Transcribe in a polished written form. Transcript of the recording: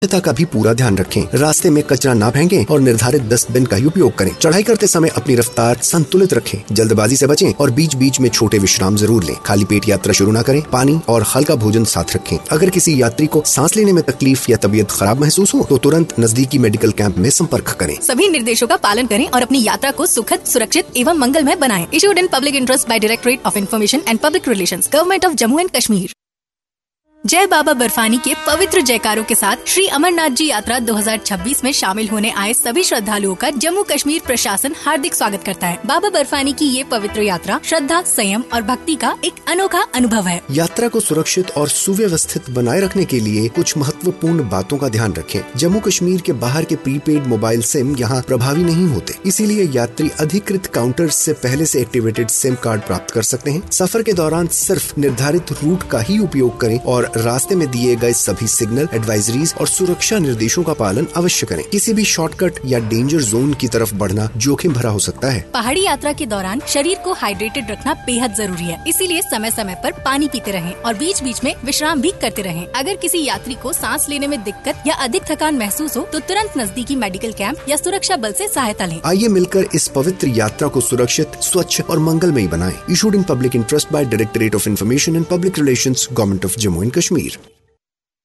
स्वच्छता का भी पूरा ध्यान रखें। रास्ते में कचरा ना फेंकें और निर्धारित डस्टबिन का ही उपयोग करें। चढ़ाई करते समय अपनी रफ्तार संतुलित रखें। जल्दबाजी से बचें और बीच बीच में छोटे विश्राम जरूर लें। खाली पेट यात्रा शुरू ना करें। पानी और हल्का भोजन साथ रखें। अगर किसी यात्री को सांस लेने में तकलीफ या तबीयत खराब महसूस हो तो तुरंत नजदीकी मेडिकल कैंप में संपर्क करें। सभी निर्देशों का पालन करें और अपनी यात्रा को सुखद, सुरक्षित एवं मंगलमय बनाएं। Issued in public interest by directorate of information and public relations, government of Jammu and Kashmir. जय बाबा बर्फानी के पवित्र जयकारों के साथ श्री अमरनाथ जी यात्रा 2026 में शामिल होने आए सभी श्रद्धालुओं का जम्मू कश्मीर प्रशासन हार्दिक स्वागत करता है। बाबा बर्फानी की ये पवित्र यात्रा श्रद्धा, संयम और भक्ति का एक अनोखा अनुभव है। यात्रा को सुरक्षित और सुव्यवस्थित बनाए रखने के लिए कुछ महत्वपूर्ण बातों का ध्यान रखें। जम्मू कश्मीर के बाहर के प्रीपेड मोबाइल सिम यहाँ प्रभावी नहीं होते, इसीलिए यात्री अधिकृत काउंटर से पहले से एक्टिवेटेड सिम कार्ड प्राप्त कर सकते हैं। सफर के दौरान सिर्फ निर्धारित रूट का ही उपयोग करें और रास्ते में दिए गए सभी सिग्नल, एडवाइजरीज और सुरक्षा निर्देशों का पालन अवश्य करें। किसी भी शॉर्टकट या डेंजर जोन की तरफ बढ़ना जोखिम भरा हो सकता है। पहाड़ी यात्रा के दौरान शरीर को हाइड्रेटेड रखना बेहद जरूरी है, इसीलिए समय समय पर पानी पीते रहें और बीच बीच में विश्राम भी करते रहें। अगर किसी यात्री को सांस लेने में दिक्कत या अधिक थकान महसूस हो तो तुरंत नजदीकी मेडिकल कैंप या सुरक्षा बल से सहायता लें। आइए मिलकर इस पवित्र यात्रा को सुरक्षित, स्वच्छ और मंगलमयी बनाएं। Issued in public interest by directorate of information and public relations, government of Jammu and Kashmir.